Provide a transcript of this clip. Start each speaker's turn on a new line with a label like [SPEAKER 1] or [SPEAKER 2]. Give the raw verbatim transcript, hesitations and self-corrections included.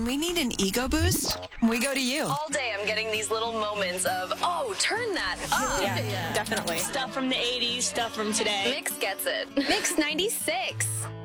[SPEAKER 1] we need an ego boost, we go to you.
[SPEAKER 2] All day I'm getting these little moments of, oh, turn that up.
[SPEAKER 3] Yeah, yeah, definitely.
[SPEAKER 4] Stuff from the eighties, stuff from today.
[SPEAKER 2] Mix gets it.
[SPEAKER 5] Mix ninety-six.